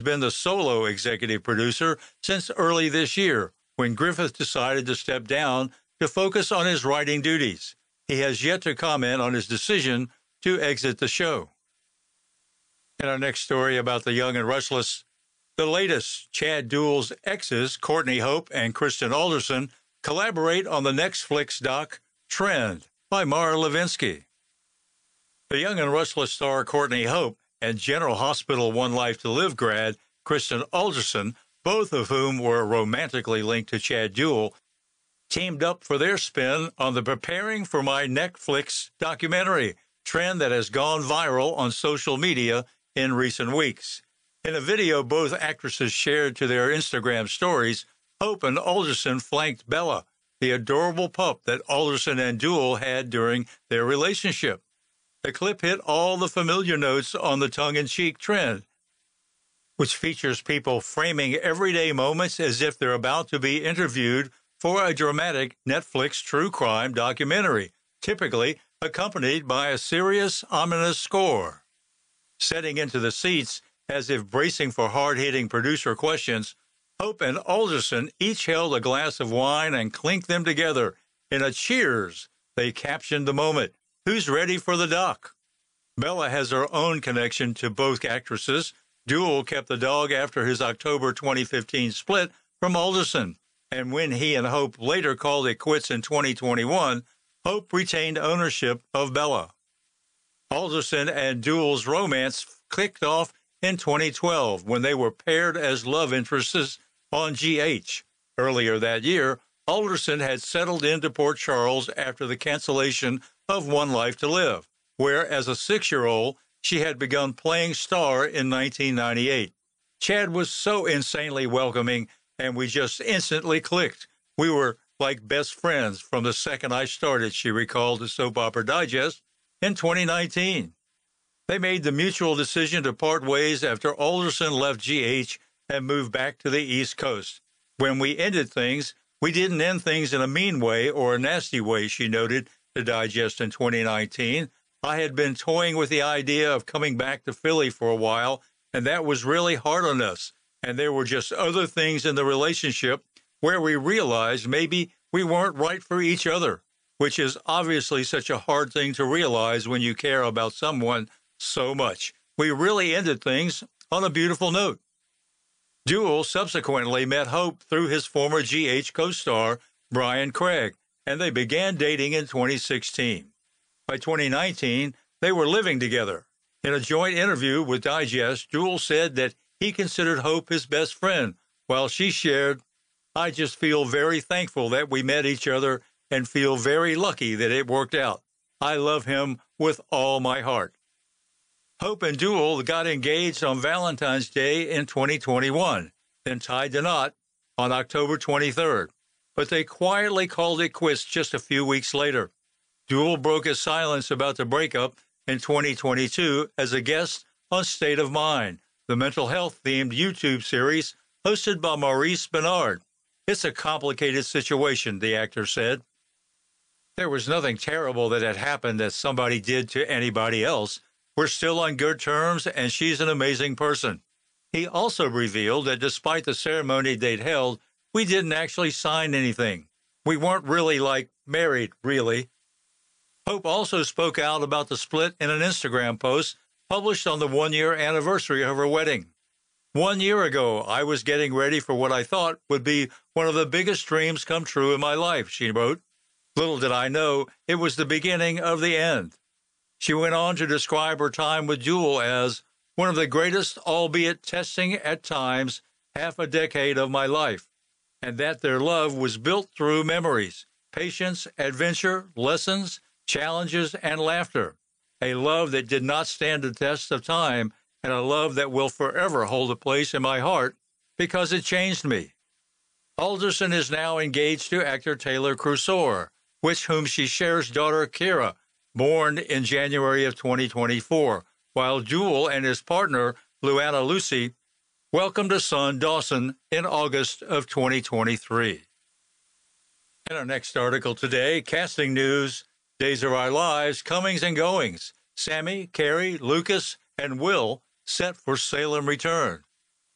been the solo executive producer since early this year, when Griffith decided to step down to focus on his writing duties. He has yet to comment on his decision to exit the show. In our next story about the Young and Restless, the latest, Chad Duell's exes, Courtney Hope and Kristen Alderson, collaborate on the Netflix doc Trend by Mara Levinsky. The Young and Restless star Courtney Hope and General Hospital One Life to Live grad Kristen Alderson, both of whom were romantically linked to Chad Duell, teamed up for their spin on the Preparing for My Netflix documentary, Trend, that has gone viral on social media in recent weeks. In a video both actresses shared to their Instagram stories, Hope and Alderson flanked Bella, the adorable pup that Alderson and Duell had during their relationship. The clip hit all the familiar notes on the tongue-in-cheek Trend, which features people framing everyday moments as if they're about to be interviewed for a dramatic Netflix true crime documentary, typically accompanied by a serious, ominous score. Setting into the seats as if bracing for hard-hitting producer questions, Hope and Alderson each held a glass of wine and clinked them together. In a cheers, they captioned the moment. Who's ready for the doc? Bella has her own connection to both actresses. Duell kept the dog after his October 2015 split from Alderson, and when he and Hope later called it quits in 2021, Hope retained ownership of Bella. Alderson and Duell's romance kicked off in 2012 when they were paired as love interests on GH. Earlier that year, Alderson had settled into Port Charles after the cancellation of One Life to Live, where as a 6-year-old, she had begun playing star in 1998. Chad was so insanely welcoming, and we just instantly clicked. We were like best friends from the second I started, she recalled to Soap Opera Digest in 2019. They made the mutual decision to part ways after Alderson left GH and moved back to the East Coast. When we ended things, we didn't end things in a mean way or a nasty way, she noted to Digest in 2019. I had been toying with the idea of coming back to Philly for a while, and that was really hard on us. And there were just other things in the relationship where we realized maybe we weren't right for each other, which is obviously such a hard thing to realize when you care about someone so much. We really ended things on a beautiful note. Duell subsequently met Hope through his former GH co-star, Brian Craig, and they began dating in 2016. By 2019, they were living together. In a joint interview with Digest, Duell said that he considered Hope his best friend, while she shared, I just feel very thankful that we met each other and feel very lucky that it worked out. I love him with all my heart. Hope and Duell got engaged on Valentine's Day in 2021, then tied the knot on October 23rd. But they quietly called it quits just a few weeks later. Duell broke his silence about the breakup in 2022 as a guest on State of Mind, the mental health-themed YouTube series hosted by Maurice Benard. It's a complicated situation, the actor said. There was nothing terrible that had happened that somebody did to anybody else. We're still on good terms, and she's an amazing person. He also revealed that despite the ceremony they'd held, we didn't actually sign anything. We weren't really, married, really. Hope also spoke out about the split in an Instagram post published on the 1-year anniversary of her wedding. 1 year ago, I was getting ready for what I thought would be one of the biggest dreams come true in my life, she wrote. Little did I know it was the beginning of the end. She went on to describe her time with Duell as one of the greatest, albeit testing at times, half a decade of my life, and that their love was built through memories, patience, adventure, lessons, challenges, and laughter. A love that did not stand the test of time, and a love that will forever hold a place in my heart because it changed me. Alderson is now engaged to actor Taylor Crusoe, with whom she shares daughter Kira, born in January of 2024, while Duell and his partner, Luana Lucy, welcomed a son, Dawson, in August of 2023. In our next article today, casting news, Days of Our Lives, comings and goings. Sammy, Carrie, Lucas, and Will set for Salem return.